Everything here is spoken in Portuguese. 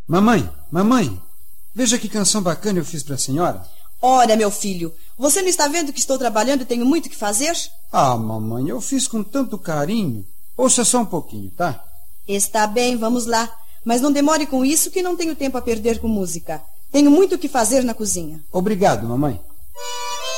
Mamãe, veja que canção bacana eu fiz para a senhora. Ora, meu filho, você não está vendo que estou trabalhando e tenho muito que fazer? Ah, mamãe, eu fiz com tanto carinho. Ouça só um pouquinho, tá? Está bem, vamos lá. Mas não demore com isso que não tenho tempo a perder com música. Tenho muito o que fazer na cozinha. Obrigado, mamãe.